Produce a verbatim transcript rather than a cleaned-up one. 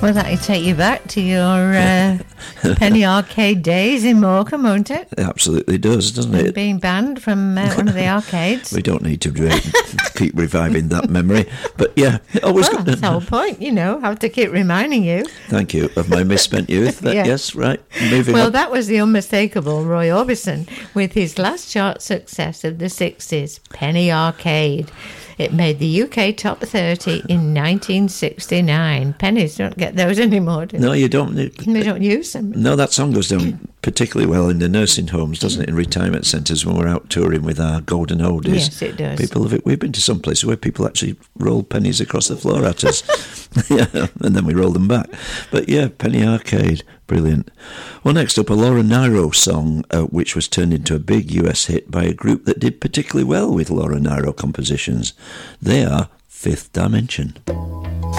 Well, that'll take you back to your uh, Penny Arcade days in Morecambe, won't it? It absolutely does, doesn't it? Being banned from uh, one of the arcades. We don't need to re- keep reviving that memory. But yeah, always well, good. That's the whole point, you know, have to keep reminding you. Thank you, of my misspent youth. But Yeah. Yes, right, moving Well, on. that was the unmistakable Roy Orbison with his last chart success of the sixties, Penny Arcade. It made the U K top thirty in nineteen sixty-nine. Pennies don't get those anymore, do they? No, you don't. We don't use them. No, that song goes down particularly well in the nursing homes, doesn't it? In retirement centres when we're out touring with our golden oldies. Yes, it does. People have it. We've been to some places where people actually roll pennies across the floor at us, yeah, and then we roll them back. But yeah, Penny Arcade, brilliant. Well, next up, a Laura Nyro song, uh, which was turned into a big U S hit by a group that did particularly well with Laura Nyro compositions. They are Fifth Dimension.